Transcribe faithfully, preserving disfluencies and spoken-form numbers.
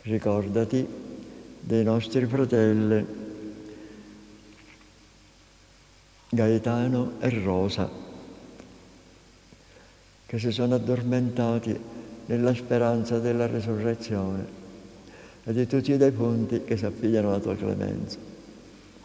Ricordati dei nostri fratelli Gaetano e Rosa, che si sono addormentati nella speranza della resurrezione, e di tutti i defunti che si affidano alla tua clemenza.